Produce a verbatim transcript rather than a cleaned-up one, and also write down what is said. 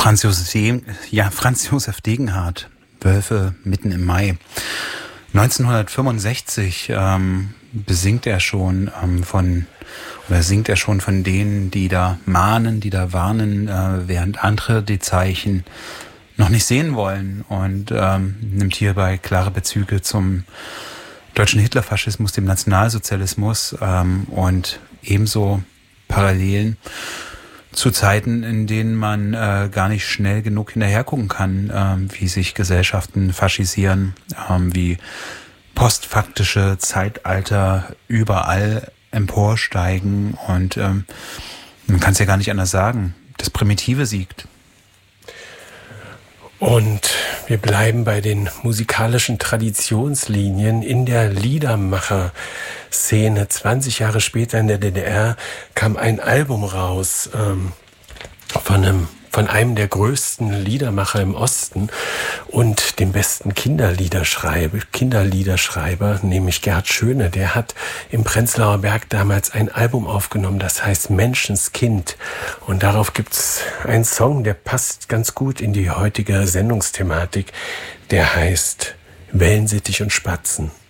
Franz Josef, ja, Franz Josef Degenhardt, Wölfe mitten im Mai. neunzehnhundertfünfundsechzig ähm, besingt er schon ähm, von, oder singt er schon von denen, die da mahnen, die da warnen, äh, während andere die Zeichen noch nicht sehen wollen, und ähm, nimmt hierbei klare Bezüge zum deutschen Hitlerfaschismus, dem Nationalsozialismus ähm, und ebenso Parallelen zu Zeiten, in denen man äh, gar nicht schnell genug hinterhergucken kann, ähm, wie sich Gesellschaften faschisieren, ähm, wie postfaktische Zeitalter überall emporsteigen, und ähm, man kann es ja gar nicht anders sagen. Das Primitive siegt. Und wir bleiben bei den musikalischen Traditionslinien in der Liedermacher-Szene. zwanzig Jahre später in der D D R kam ein Album raus ähm, von einem von einem der größten Liedermacher im Osten und dem besten Kinderliederschreiber, Kinderliederschreiber, nämlich Gerd Schöne. Der hat im Prenzlauer Berg damals ein Album aufgenommen, das heißt Menschenskind. Und darauf gibt's einen Song, der passt ganz gut in die heutige Sendungsthematik. Der heißt Wellensittich und Spatzen.